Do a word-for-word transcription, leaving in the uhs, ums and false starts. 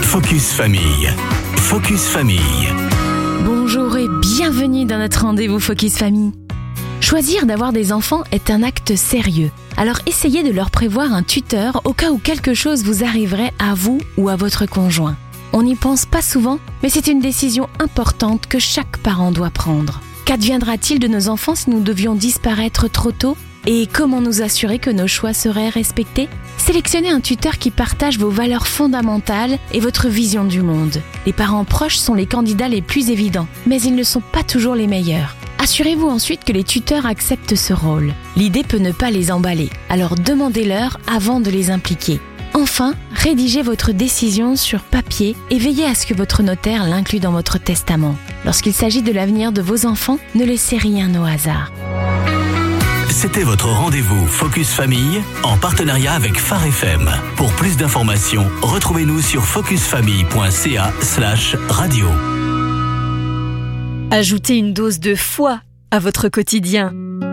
Focus Famille. Focus Famille. Bonjour et bienvenue dans notre rendez-vous Focus Famille. Choisir d'avoir des enfants est un acte sérieux. Alors essayez de leur prévoir un tuteur au cas où quelque chose vous arriverait à vous ou à votre conjoint. On n'y pense pas souvent, mais c'est une décision importante que chaque parent doit prendre. Qu'adviendra-t-il de nos enfants si nous devions disparaître trop tôt ? Et comment nous assurer que nos choix seraient respectés ? Sélectionnez un tuteur qui partage vos valeurs fondamentales et votre vision du monde. Les parents proches sont les candidats les plus évidents, mais ils ne sont pas toujours les meilleurs. Assurez-vous ensuite que les tuteurs acceptent ce rôle. L'idée peut ne pas les emballer, alors demandez-leur avant de les impliquer. Enfin, rédigez votre décision sur papier et veillez à ce que votre notaire l'inclue dans votre testament. Lorsqu'il s'agit de l'avenir de vos enfants, ne laissez rien au hasard. C'était votre rendez-vous Focus Famille en partenariat avec Phare F M. Pour plus d'informations, retrouvez-nous sur focusfamille.ca slash radio. Ajoutez une dose de foi à votre quotidien.